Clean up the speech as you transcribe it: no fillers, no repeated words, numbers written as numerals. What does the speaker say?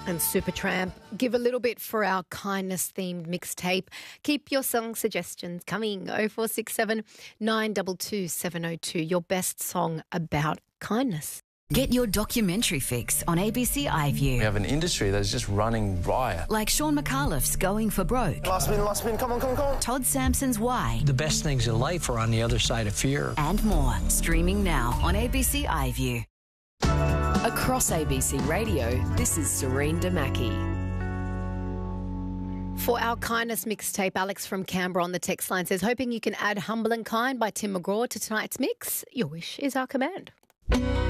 And Supertramp, give a little bit for our kindness-themed mixtape. Keep your song suggestions coming. 0467 922 702. Your best song about kindness. Get your documentary fix on ABC iView. We have an industry that is just running riot. Like Sean McAuliffe's Going for Broke. Last spin, come on. Todd Sampson's Why. The best things in life are on the other side of fear. And more. Streaming now on ABC iView. Across ABC Radio, this is Serene Damaki. For our kindness mixtape, Alex from Canberra on the text line says, hoping you can add Humble and Kind by Tim McGraw to tonight's mix. Your wish is our command.